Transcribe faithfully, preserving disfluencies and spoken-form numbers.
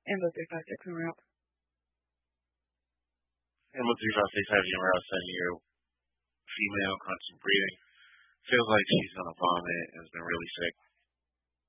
Ambo three five six en route. Ambo three five six have you en route, sending your female constant breathing. Feels like she's gonna vomit and has been really sick.